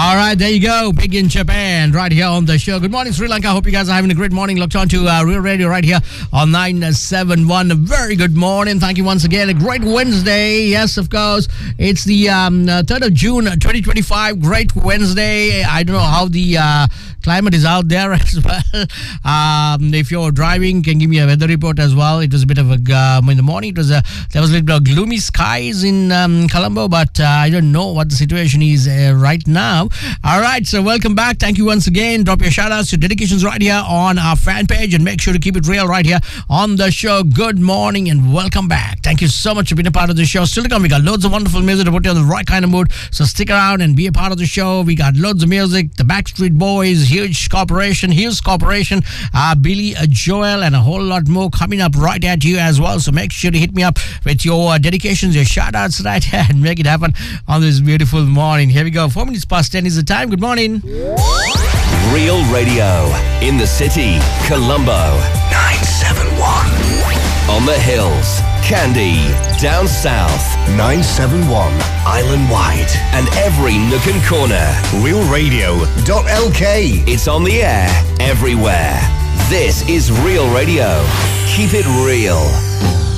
All right, there you go. Big in Japan, right here on the show. Good morning, Sri Lanka. Hope you guys are having a great morning. Locked on to Real Radio right here on 971. A very good morning. Thank you once again. A great Wednesday. Yes, of course. It's the 3rd of June, 2025. Great Wednesday. I don't know how the climate is out there as well. If you're driving, can give me a weather report as well. It was a bit of a in the morning. There was a little bit of gloomy skies in Colombo, but I don't know what the situation is right now. All right, so welcome back. Thank you once again. Drop your shout outs, your dedications right here on our fan page, and make sure to keep it real right here on the show. Good morning and welcome back. Thank you so much for being a part of the show. Still to come, we got loads of wonderful music to put you on the right kind of mood, so stick around and be a part of the show. We got loads of music, the Backstreet Boys, Hughes Corporation, Billy Joel, and a whole lot more coming up right at you as well. So make sure to hit me up with your dedications, your shout outs right here, and make it happen on this beautiful morning. Here we go. 4 minutes past 10 is the time. Good morning. Real Radio in the city, Colombo 971. On the hills, Kandy, down south 971, Island White, and every nook and corner. RealRadio.lk. It's on the air everywhere. This is Real Radio. Keep it real.